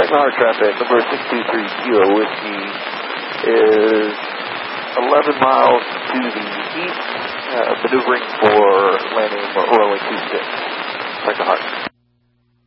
Eisenhower traffic, number 623 Kilo Whiskey, is 11 miles to the east, maneuvering for